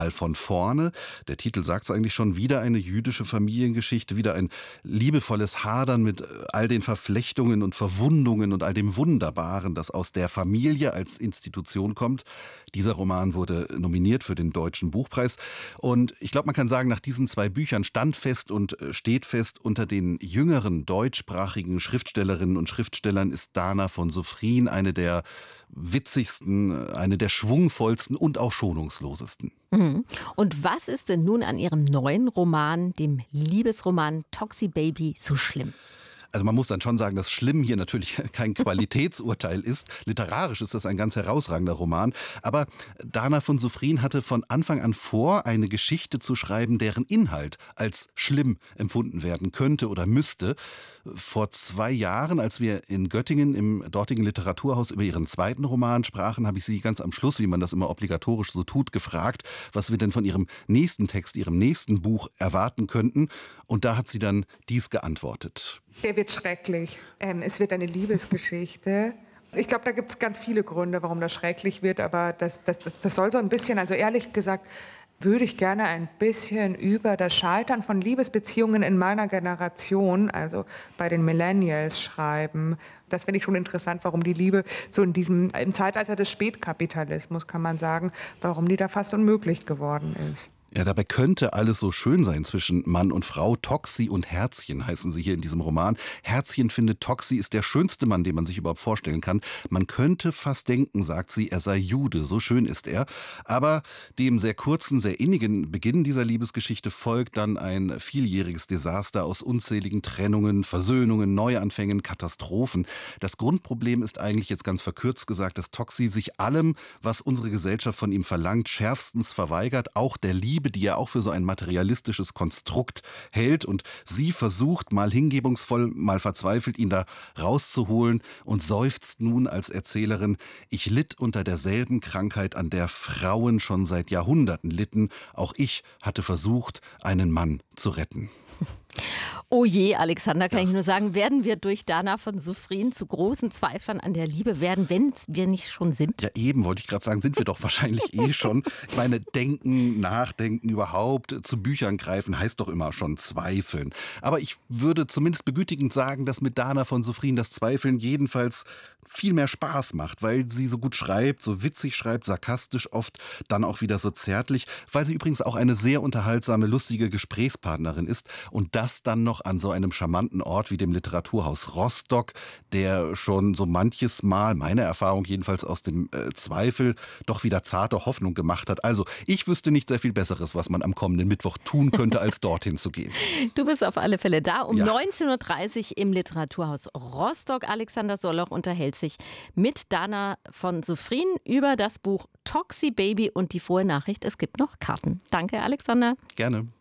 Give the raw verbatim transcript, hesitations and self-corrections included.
von vorne. Der Titel sagt es eigentlich schon, wieder eine jüdische Familiengeschichte, wieder ein liebevolles Hadern mit all den Verflechtungen und Verwundungen und all dem Wunderbaren, das aus der Familie als Institution kommt. Dieser Roman wurde nominiert für den Deutschen Buchpreis. Und ich glaube, man kann sagen, nach diesen zwei Büchern stand fest und steht fest, unter den jüngeren deutschsprachigen Schriftstellerinnen und Schriftstellern ist Dana von Sophrin eine der witzigsten, eine der schwungvollsten und auch schonungslosesten. Mhm. Und was ist denn nun an Ihrem neuen Roman, dem Liebesroman Toxi Baby, so schlimm? Also man muss dann schon sagen, dass schlimm hier natürlich kein Qualitätsurteil ist. Literarisch ist das ein ganz herausragender Roman. Aber Dana von Sophrin hatte von Anfang an vor, eine Geschichte zu schreiben, deren Inhalt als schlimm empfunden werden könnte oder müsste. Vor zwei Jahren, als wir in Göttingen im dortigen Literaturhaus über ihren zweiten Roman sprachen, habe ich sie ganz am Schluss, wie man das immer obligatorisch so tut, gefragt, was wir denn von ihrem nächsten Text, ihrem nächsten Buch erwarten könnten. Und da hat sie dann dies geantwortet. Der wird schrecklich. Ähm, es wird eine Liebesgeschichte. Ich glaube, da gibt es ganz viele Gründe, warum das schrecklich wird, aber das, das, das, das soll so ein bisschen, also ehrlich gesagt, würde ich gerne ein bisschen über das Scheitern von Liebesbeziehungen in meiner Generation, also bei den Millennials, schreiben. Das finde ich schon interessant, warum die Liebe so in diesem, im Zeitalter des Spätkapitalismus, kann man sagen, warum die da fast unmöglich geworden ist. Ja, dabei könnte alles so schön sein zwischen Mann und Frau. Toxi und Herzchen heißen sie hier in diesem Roman. Herzchen findet, Toxi ist der schönste Mann, den man sich überhaupt vorstellen kann. Man könnte fast denken, sagt sie, er sei Jude, so schön ist er. Aber dem sehr kurzen, sehr innigen Beginn dieser Liebesgeschichte folgt dann ein vieljähriges Desaster aus unzähligen Trennungen, Versöhnungen, Neuanfängen, Katastrophen. Das Grundproblem ist eigentlich jetzt ganz verkürzt gesagt, dass Toxi sich allem, was unsere Gesellschaft von ihm verlangt, schärfstens verweigert, auch der Liebe, die er auch für so ein materialistisches Konstrukt hält. Und sie versucht, mal hingebungsvoll, mal verzweifelt, ihn da rauszuholen und seufzt nun als Erzählerin: Ich litt unter derselben Krankheit, an der Frauen schon seit Jahrhunderten litten. Auch ich hatte versucht, einen Mann zu retten. Oh je, Alexander, kann Ja. ich nur sagen, werden wir durch Dana von Sophrin zu großen Zweiflern an der Liebe werden, wenn wir nicht schon sind? Ja, eben, wollte ich gerade sagen, sind wir doch wahrscheinlich eh schon. Ich meine, denken, nachdenken, überhaupt zu Büchern greifen, heißt doch immer schon zweifeln. Aber ich würde zumindest begütigend sagen, dass mit Dana von Sophrin das Zweifeln jedenfalls viel mehr Spaß macht, weil sie so gut schreibt, so witzig schreibt, sarkastisch oft, dann auch wieder so zärtlich, weil sie übrigens auch eine sehr unterhaltsame, lustige Gesprächspartnerin ist und das dann noch an so einem charmanten Ort wie dem Literaturhaus Rostock, der schon so manches Mal, meine Erfahrung jedenfalls aus dem äh, Zweifel, doch wieder zarte Hoffnung gemacht hat. Also ich wüsste nicht sehr viel Besseres, was man am kommenden Mittwoch tun könnte, als dorthin zu gehen. Du bist auf alle Fälle da. Um Ja. neunzehn Uhr dreißig im Literaturhaus Rostock. Alexander Solloch unterhält sich mit Dana von Sophrin über das Buch Toxi Baby und die frohe Nachricht, es gibt noch Karten. Danke, Alexander. Gerne.